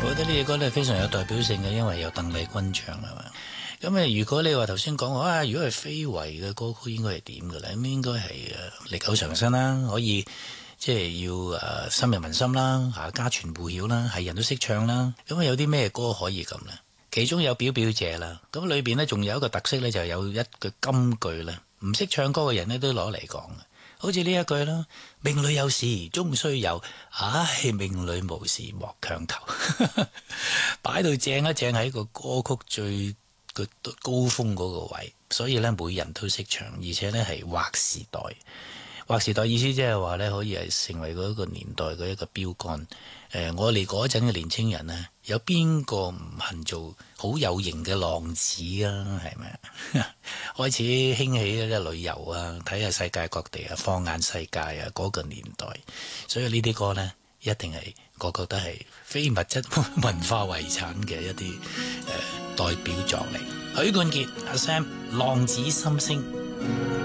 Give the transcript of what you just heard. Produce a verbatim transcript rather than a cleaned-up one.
我覺得呢隻歌咧非常有代表性嘅，因為有鄧麗君唱係嘛。咁啊，如果你話頭先講話啊，如果係非遺嘅歌曲，應該係點嘅咧？咁應該係誒歷久常新啦，可以即係要誒深入民心啦，嚇家傳戶曉啦，係人都識唱啦。咁啊，有啲咩歌可以咁呢？其中有表表姐啦，咁裏邊呢仲有一個特色呢，就有一句金句咧，唔識唱歌嘅人呢都攞嚟講嘅，好似呢一句啦：命裏有時終須有，唉，命裏無時莫強求。擺到正一正喺個歌曲最個高峰嗰個位，所以咧每人都識唱，而且咧係劃時代，劃時代意思即係話咧可以係成為嗰一個年代嘅一個標杆。誒、呃，我哋嗰陣嘅年青人呢，有邊個唔恨做好有型嘅浪子啊？係咪？開始興起嘅旅遊啊，睇下世界各地啊，放眼世界啊，嗰、那個年代，所以呢啲歌呢，一定係個個都係非物質文化遺產嘅一啲誒、呃、代表作嚟。許冠傑阿 Sam 浪子心聲。